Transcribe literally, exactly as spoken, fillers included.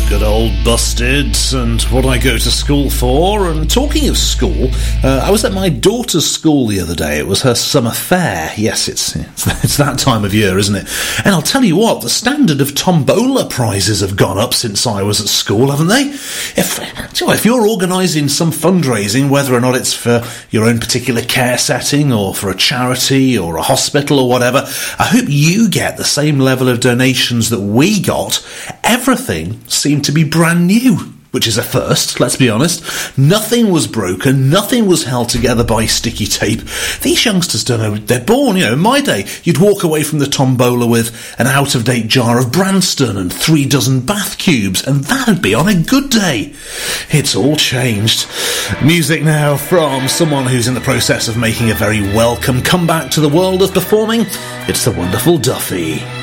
Good old Busted, and what I go to school for. And talking of school, uh, I was at my daughter's school the other day. It was her summer fair. Yes, it's, it's it's that time of year, isn't it? And I'll tell you what, the standard of tombola prizes have gone up since I was at school, haven't they? If, if you're organising some fundraising, whether or not it's for your own particular care setting or for a charity or a hospital or whatever, I hope you get the same level of donations that we got. Everything seemed to be brand new, which is a first, let's be honest. Nothing was broken, nothing was held together by sticky tape. These youngsters don't know, they're born, you know, in my day, you'd walk away from the tombola with an out-of-date jar of Branston and three dozen bath cubes, and that'd be on a good day. It's all changed. Music now from someone who's in the process of making a very welcome comeback to the world of performing. It's the wonderful Duffy.